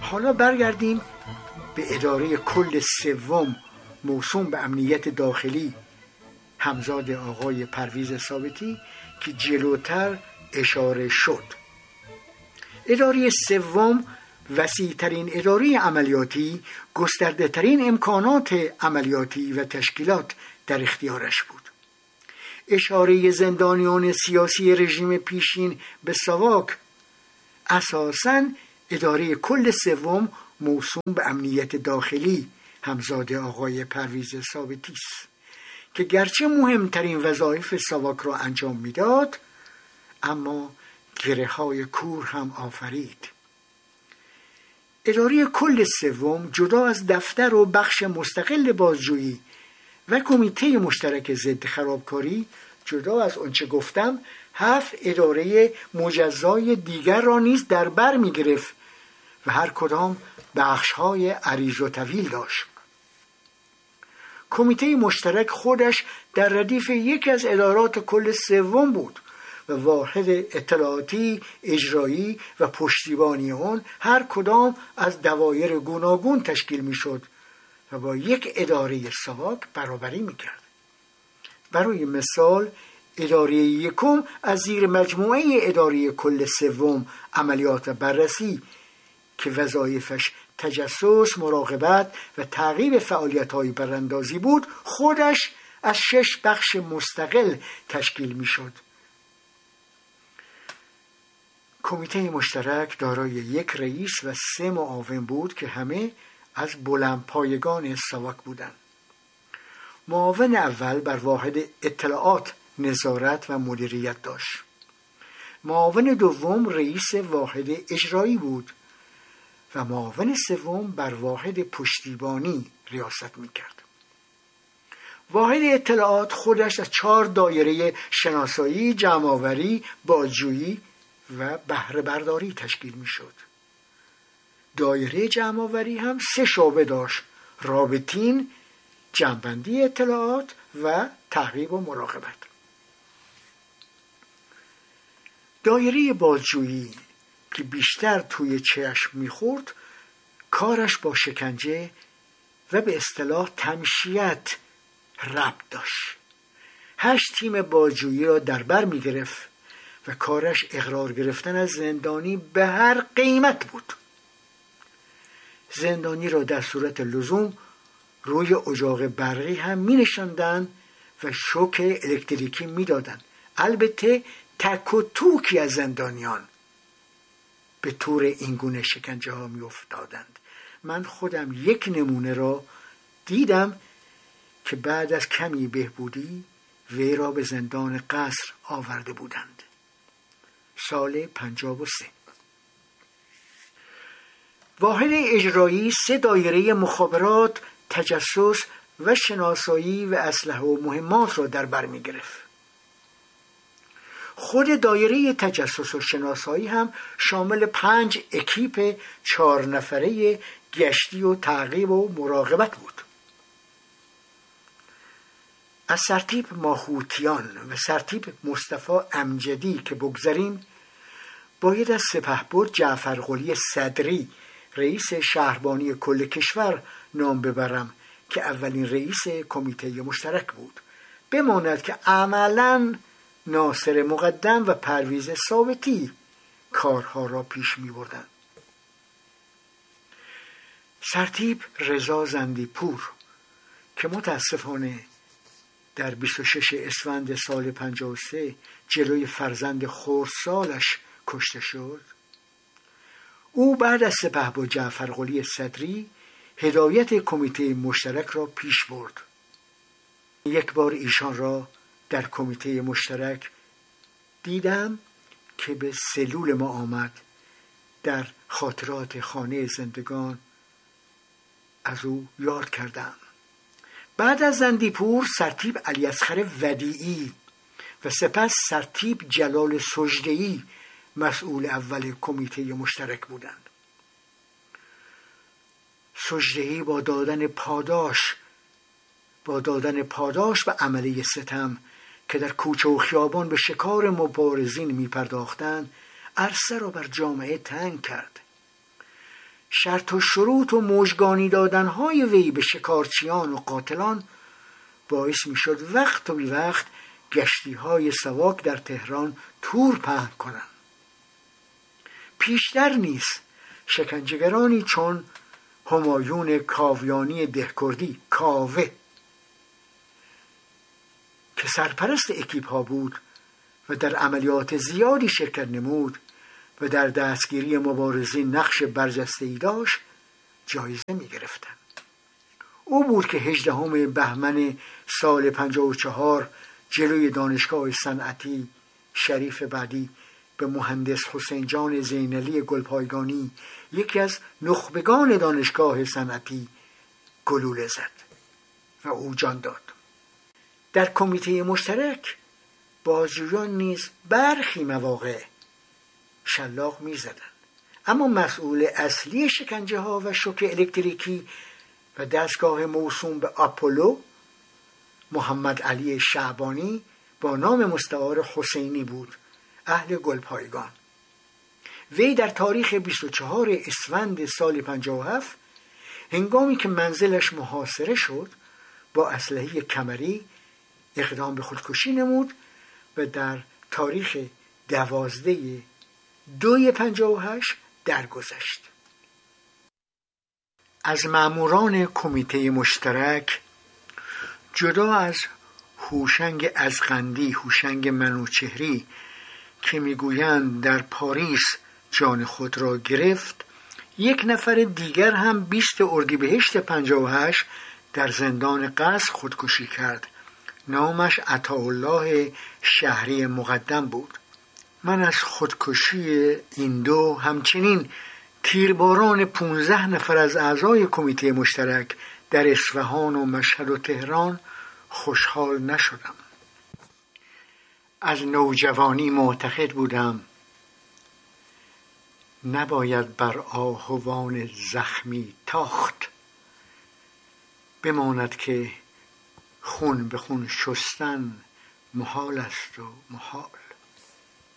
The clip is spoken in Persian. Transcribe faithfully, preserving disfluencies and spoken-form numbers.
حالا برگردیم به اداره کل سوم موسوم به امنیت داخلی همزاد آقای پرویز ثابتی که جلوتر اشاره شد. اداره سوم وسیع‌ترین اداره عملیاتی، گسترده‌ترین امکانات عملیاتی و تشکیلات در اختیارش بود. اشاره زندانیان سیاسی رژیم پیشین به ساواک اساساً اداره کل سوم موسوم به امنیت داخلی همزاد آقای پرویز ثابتی است که گرچه مهمترین وظایف ساواک را انجام میداد، اما گره‌های کور هم آفرید. اداره کل سوم جدا از دفتر و بخش مستقل بازجویی و کمیته مشترک ضد خرابکاری، جدا از آنچه گفتم، هفت اداره مجزای دیگر را نیز در بر می گرفت و هر کدام بخش‌های عریض و طویل داشت. کمیته مشترک خودش در ردیف یکی از ادارات کل سوم بود و واحد اطلاعاتی، اجرایی و پشتیبانی آن هر کدام از دوایر گوناگون تشکیل می شد و با یک اداره ساواک برابری می کرد. برای مثال، اداره یکم از زیر مجموعه اداره کل سوم عملیات و بررسی که وظایفش تجسس، مراقبت و تعقیب فعالیت‌های براندازی بود، خودش از شش بخش مستقل تشکیل می شد. کمیته مشترک دارای یک رئیس و سه معاون بود که همه از بلندپایگان ساواک بودند. معاون اول بر واحد اطلاعات نظارت و مدیریت داشت. معاون دوم رئیس واحد اجرایی بود و معاون سوم بر واحد پشتیبانی ریاست میکرد. واحد اطلاعات خودش از چهار دایره شناسایی، جمع‌آوری، بازجویی و بهره برداری تشکیل میشد. دایره جمع‌آوری هم سه شعبه داشت: رابطین، جمع‌بندی اطلاعات و تعقیب و مراقبت. دایره بازجویی که بیشتر توی چشم میخورد، کارش با شکنجه و به اصطلاح تمشیت ربط داشت. هشت تیم بازجویی را در بر میگرفت و کارش اقرار گرفتن از زندانی به هر قیمت بود. زندانی را در صورت لزوم روی اجاق برقی هم می نشاندن و شوک الکتریکی می دادن. البته تک و توکی از زندانیان به طور اینگونه شکنجه ها می افتادند. من خودم یک نمونه را دیدم که بعد از کمی بهبودی وی را به زندان قصر آورده بودند. سال پنجاه و سه. واحد اجرایی سه دایره مخابرات، تجسس و شناسایی و اسلحه و مهمات را در بر می گرفت. خود دایره تجسس و شناسایی هم شامل پنج اکیپ چهار نفره گشتی و تعقیب و مراقبت بود. از سرتیپ ماهوتیان و سرتیپ مصطفی امجدی که بگذریم، باید از سپهبد جعفر قلی صدری رئیس شهربانی کل کشور نام ببرم که اولین رئیس کمیته مشترک بود. بماند که عملاً ناصر مقدم و پرویز ثابتی کارها را پیش می بردند. سرتیپ رضا زندیپور که متاسفانه در بیست و شش اسفند سال پنجاه و سه جلوی فرزند خردسالش کشته شد، او بعد از سپهبد جعفر قلی صدری هدایت کمیته مشترک را پیش برد. یک بار ایشان را در کمیته مشترک دیدم که به سلول ما آمد. در خاطرات خانه زندگان از او یاد کردم. بعد از زندیپور سرتیپ علیاصغر ودیعی و سپس سرتیپ جلال سجده‌ای مسئول اول کمیته مشترک بودند. سجده‌ای با دادن پاداش با دادن پاداش به عمله ستم که در کوچه و خیابان به شکار مبارزین می پرداختند، عرصه را بر جامعه تنگ کرد. شرط و شروط و مژگانی دادنهای وی به شکارچیان و قاتلان باعث می شد وقت و بی وقت گشتی های سواک در تهران تور پهن کنند. پیشتر نیز شکنجهگرانی چون همایون کاویانی دهکردی کاوه که سرپرست اکیپ ها بود و در عملیات زیادی شرکت نمود و در دستگیری مبارزین نقش برجسته‌ای داشت جایزه می گرفتند. او بود که هجدهم بهمن سال پنجاه و چهار جلوی دانشگاه صنعتی شریف بعدی به مهندس حسین جان زینعلی گلپایگانی، یکی از نخبگان دانشگاه صنعتی، گلوله زد و او جان داد. در کمیته مشترک بازجویان نیز برخی مواقع شلاق می زدند، اما مسئول اصلی شکنجه ها و شوک الکتریکی و دستگاه موسوم به آپولو محمد علی شعبانی با نام مستعار حسینی بود، اهل گلپایگان. وی در تاریخ بیست و چهار اسفند سال پنجاه و هفت هنگامی که منزلش محاصره شد با اسلحه کمری اقدام به خودکشی نمود و در تاریخ دوازده دوی پنجاه و هشت درگذشت. از ماموران کمیته مشترک جدا از هوشنگ ازغندی، هوشنگ منوچهری که میگویند در پاریس جان خود را گرفت، یک نفر دیگر هم بیست اردیبهشت پنجاه و هشت در زندان قصر خودکشی کرد. نامش عطاالله شهری مقدم بود. من از خودکشی این دو همچنین تیرباران پونزده نفر از اعضای کمیته مشترک در اصفهان و مشهد و تهران خوشحال نشدم. از نوجوانی معتقد بودم نباید بر آهوان زخمی تاخت، بماند که خون به خون شستن محال است و محال.